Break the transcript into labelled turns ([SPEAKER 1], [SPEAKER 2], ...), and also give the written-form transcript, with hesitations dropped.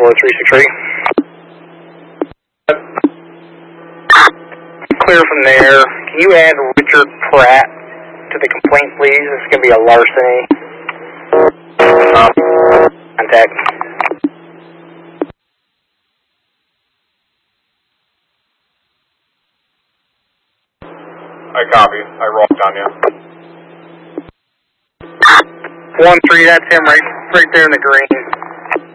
[SPEAKER 1] Bravo 363. Clear from there. Can you add Richard Pratt to the complaint, please? This is going to be a larceny. Contact.
[SPEAKER 2] I copy. I rocked on you.
[SPEAKER 1] 1-3, that's him right there in the green.